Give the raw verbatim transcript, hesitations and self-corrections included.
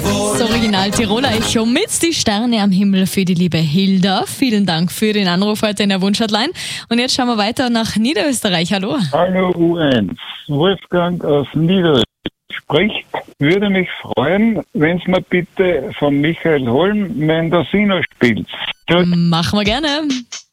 Das Original Tiroler Echo mit die Sterne am Himmel für die liebe Hilda. Vielen Dank für den Anruf heute in der Wunschhotline. Und jetzt schauen wir weiter nach Niederösterreich. Hallo. Hallo U eins, Wolfgang aus Niederösterreich spricht. Würde mich freuen, wenn es mir bitte von Michael Holm Mendocino spielt. Machen wir gerne.